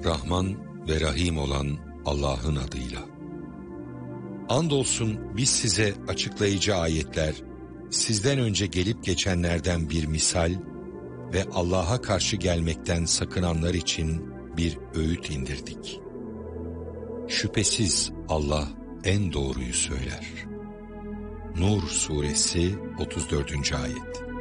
Rahman ve Rahim olan Allah'ın adıyla. Andolsun biz size açıklayıcı ayetler, sizden önce gelip geçenlerden bir misal ve Allah'a karşı gelmekten sakınanlar için bir öğüt indirdik. Şüphesiz Allah en doğruyu söyler. Nur suresi 34. ayet.